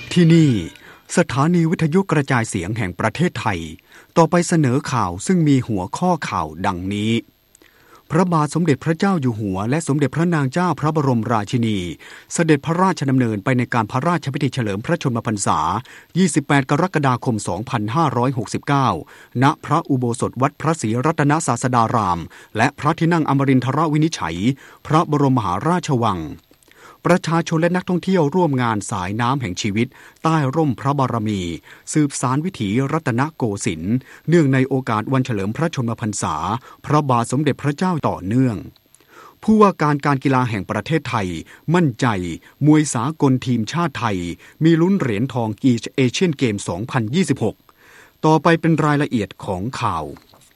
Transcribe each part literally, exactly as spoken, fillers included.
ที่นี่สถานีวิทยุกระจายเสียงแห่งประเทศไทยต่อไปเสนอข่าวซึ่งมีหัวข้อข่าวดังนี้พระบาทสมเด็จพระเจ้าอยู่หัวและสมเด็จพระนางเจ้าพระบรมราชินีเสด็จพระราชดำเนินไปในการพระราชพิธีเฉลิมพระชนมพรรษายี่สิบแปดกรกฎาคมสองพันห้าร้อยหกสิบเก้าณพระอุโบสถวัดพระศรีรัตนศาสดารามและพระที่นั่งอมรินทรวินิจฉัยพระบรมมหาราชวังประชาชนและนักท่องเที่ยวร่วมงานสายน้ำแห่งชีวิตใต้ร่มพระบารมีสืบสานวิถีรัตนโกสินทร์เนื่องในโอกาสวันเฉลิมพระชนมพรรษาพระบาทสมเด็จพระเจ้าต่อเนื่องผู้ว่าการการกีฬาแห่งประเทศไทยมั่นใจมวยสากลทีมชาติไทยมีลุ้นเหรียญทองกีฬาเอเชียนเกมสองพันยี่สิบหกต่อไปเป็นรายละเอียดของข่าว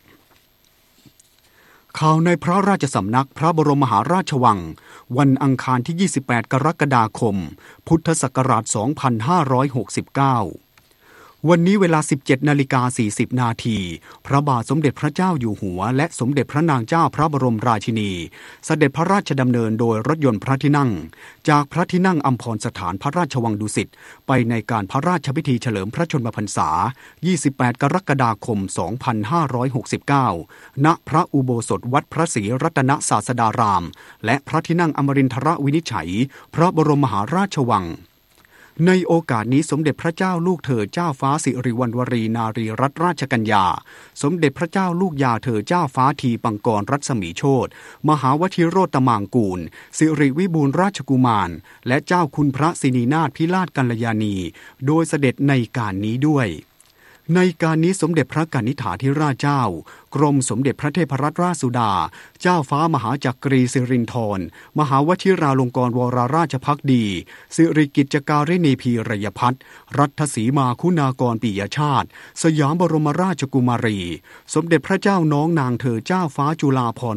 ข่าวในพระราชสำนักพระบรมมหาราชวังวันอังคารที่ยี่สิบแปดกรกฎาคมพุทธศักราชสองพันห้าร้อยหกสิบเก้าวันนี้เวลา สิบเจ็ดนาฬิกาสี่สิบนาทีพระบาทสมเด็จพระเจ้าอยู่หัวและสมเด็จพระนางเจ้าพระบรมราชินีเสด็จพระราชดำเนินโดยรถยนต์พระที่นั่งจากพระที่นั่งอัมพรสถานพระราชวังดุสิตไปในการพระราชพิธีเฉลิมพระชนมพรรษายี่สิบแปดกรกฎาคมสองพันห้าร้อยหกสิบเก้าณพระอุโบสถวัดพระศรีรัตนศาสดารามและพระที่นั่งอมรินทรวินิจฉัยพระบรมมหาราชวังในโอกาสนี้สมเด็จพระเจ้าลูกเธอเจ้าฟ้าสิริวัณวรีนารีรัตนราชกัญญาสมเด็จพระเจ้าลูกยาเธอเจ้าฟ้าทีปังกรรัศมีโชติมหาวชิโรตมางกูลสิริวิบูลย์ราชกุมารและเจ้าคุณพระสินีนาถพิราชกัลยาณีโดยเสด็จในการนี้ด้วยในการนี้สมเด็จพระกนิษฐาธิราชเจ้ากรมสมเด็จพระเทพรัตนราชสุดาเจ้าฟ้ามหาจักรีสิรินธรมหาวชิราลงกรณ์วรราชภักดีสิริกิจจการิณีพีรยพัฒน์รัฐสีมาคุณากรปิยชาติสยามบรมราชกุมารีสมเด็จพระเจ้าน้องนางเธอเจ้าฟ้าจุฬาภรณ์